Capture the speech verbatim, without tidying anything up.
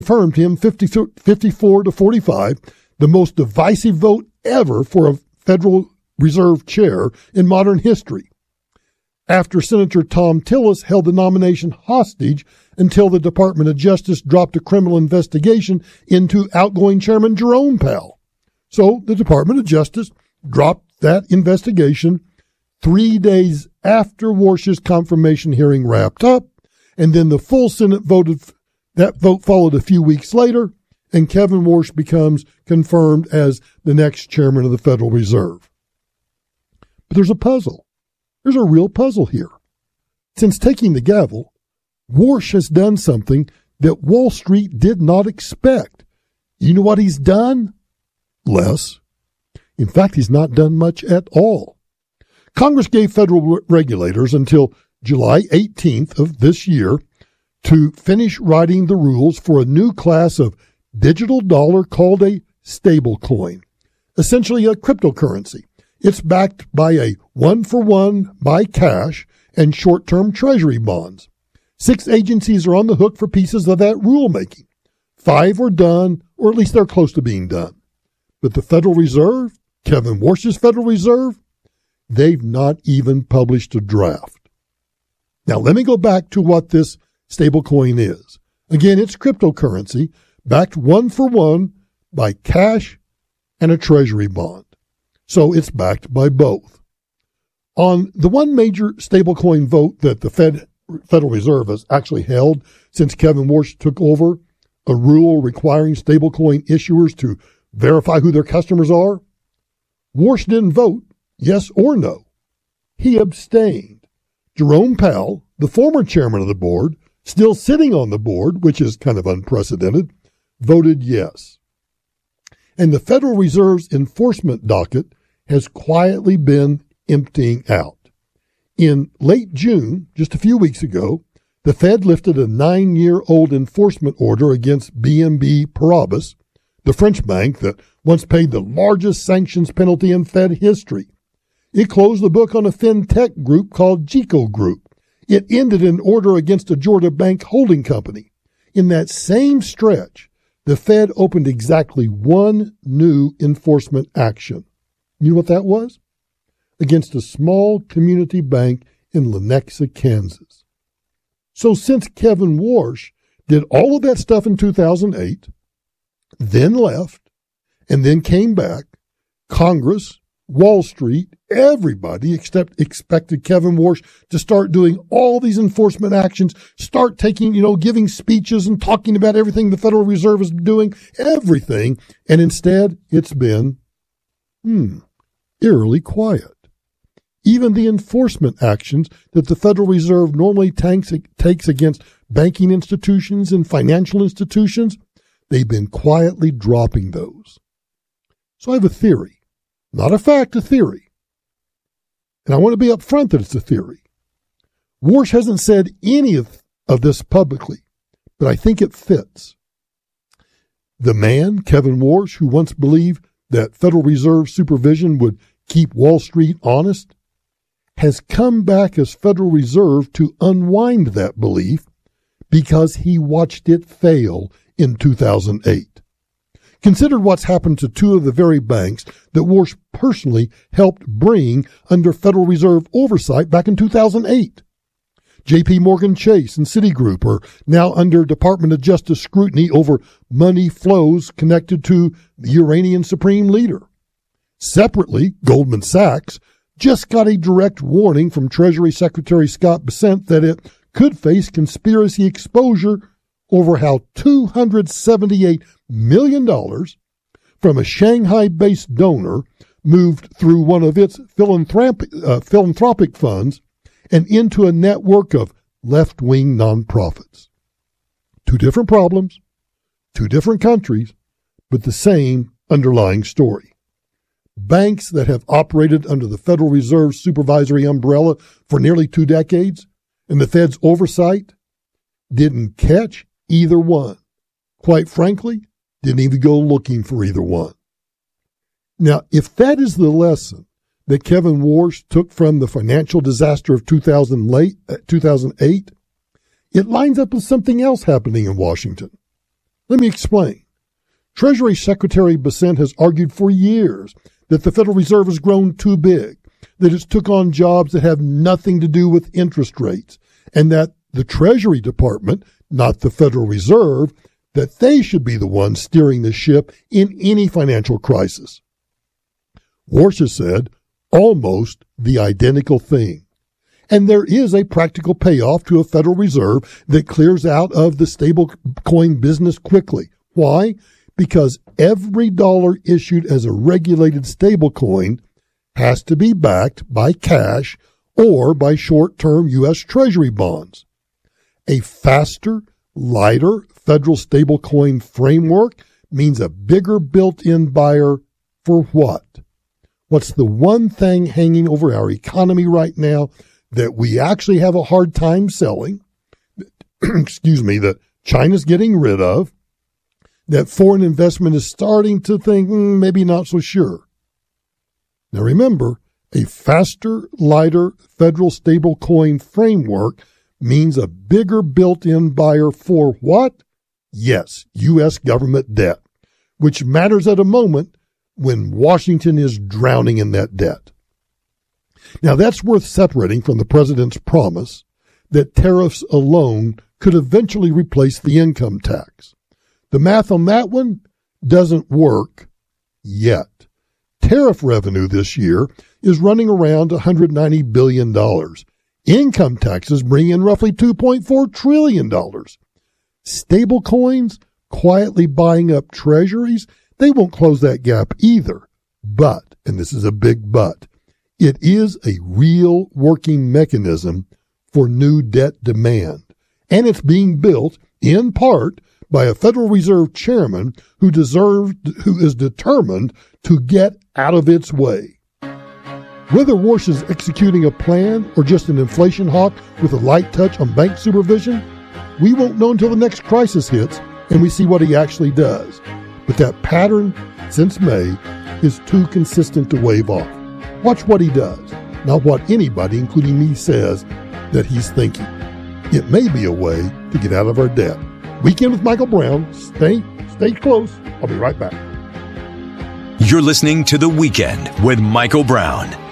confirmed him fifty-four to forty-five, the most divisive vote ever for a Federal Reserve chair in modern history, after Senator Thom Tillis held the nomination hostage until the Department of Justice dropped a criminal investigation into outgoing Chairman Jerome Powell. So the Department of Justice dropped that investigation three days after Warsh's confirmation hearing wrapped up, and then the full Senate voted. That vote followed a few weeks later, and Kevin Warsh becomes confirmed as the next chairman of the Federal Reserve. But there's a puzzle. There's a real puzzle here. Since taking the gavel, Warsh has done something that Wall Street did not expect. You know what he's done? Less. In fact, he's not done much at all. Congress gave federal regulators until July eighteenth of this year to finish writing the rules for a new class of digital dollar called a stablecoin, essentially a cryptocurrency. It's backed by a one-for-one by cash and short-term treasury bonds. Six agencies are on the hook for pieces of that rulemaking. Five are done, or at least they're close to being done. But the Federal Reserve, Kevin Warsh's Federal Reserve, they've not even published a draft. Now, let me go back to what this stablecoin is. Again, it's cryptocurrency backed one for one by cash and a treasury bond. So it's backed by both. On the one major stablecoin vote that the Fed, Federal Reserve has actually held since Kevin Warsh took over, a rule requiring stablecoin issuers to verify who their customers are, Warsh didn't vote yes or no. He abstained. Jerome Powell, the former chairman of the board, still sitting on the board, which is kind of unprecedented, voted yes. And the Federal Reserve's enforcement docket has quietly been emptying out. In late June, just a few weeks ago, the Fed lifted a nine-year-old enforcement order against B N P Paribas, the French bank that once paid the largest sanctions penalty in Fed history. It closed the book on a fintech group called GECO Group. It ended an order against a Georgia bank holding company. In that same stretch, the Fed opened exactly one new enforcement action. You know what that was? Against a small community bank in Lenexa, Kansas. So since Kevin Warsh did all of that stuff in two thousand eight, then left, and then came back, Congress, Wall Street, everybody except expected Kevin Warsh to start doing all these enforcement actions, start taking, you know, giving speeches and talking about everything the Federal Reserve is doing, everything. And instead, it's been, hmm, eerily quiet. Even the enforcement actions that the Federal Reserve normally tanks, takes against banking institutions and financial institutions, they've been quietly dropping those. So I have a theory. Not a fact, a theory. And I want to be upfront that it's a theory. Warsh hasn't said any of, of this publicly, but I think it fits. The man, Kevin Warsh, who once believed that Federal Reserve supervision would keep Wall Street honest, has come back as Federal Reserve to unwind that belief because he watched it fail in two thousand eight. Consider what's happened to two of the very banks that Warsh personally helped bring under Federal Reserve oversight back in two thousand eight. J P Morgan Chase and Citigroup are now under Department of Justice scrutiny over money flows connected to the Iranian Supreme Leader. Separately, Goldman Sachs just got a direct warning from Treasury Secretary Scott Bessent that it could face conspiracy exposure over how two hundred seventy-eight million dollars from a Shanghai-based donor moved through one of its philanthropic, uh, philanthropic funds and into a network of left-wing nonprofits. Two different problems, two different countries, but the same underlying story. Banks that have operated under the Federal Reserve supervisory umbrella for nearly two decades and the Fed's oversight didn't catch either one. Quite frankly, didn't even go looking for either one. Now, if that is the lesson that Kevin Warsh took from the financial disaster of two thousand eight, it lines up with something else happening in Washington. Let me explain. Treasury Secretary Bessent has argued for years that the Federal Reserve has grown too big, that it's took on jobs that have nothing to do with interest rates, and that the Treasury Department, not the Federal Reserve, that they should be the ones steering the ship in any financial crisis. Warsh has said almost the identical thing. And there is a practical payoff to a Federal Reserve that clears out of the stablecoin business quickly. Why? Because every dollar issued as a regulated stablecoin has to be backed by cash or by short-term U S Treasury bonds. A faster, lighter federal stablecoin framework means a bigger built-in buyer for what? What's the one thing hanging over our economy right now that we actually have a hard time selling, excuse me, that China's getting rid of, that foreign investment is starting to think, mm, maybe not so sure. Now remember, a faster, lighter federal stablecoin framework means a bigger built-in buyer for what? Yes, U S government debt, which matters at a moment when Washington is drowning in that debt. Now that's worth separating from the president's promise that tariffs alone could eventually replace the income tax. The math on that one doesn't work yet. Tariff revenue this year is running around one hundred ninety billion dollars. Income taxes bring in roughly two point four trillion dollars. Stable coins quietly buying up treasuries, they won't close that gap either. But, and this is a big but, it is a real working mechanism for new debt demand. And it's being built, in part, by a Federal Reserve chairman who deserved, who is determined to get out of its way. Whether Warsh is executing a plan or just an inflation hawk with a light touch on bank supervision, we won't know until the next crisis hits and we see what he actually does. But that pattern, since May, is too consistent to wave off. Watch what he does, not what anybody, including me, says that he's thinking. It may be a way to get out of our debt. Weekend with Michael Brown. Stay, stay close. I'll be right back. You're listening to The Weekend with Michael Brown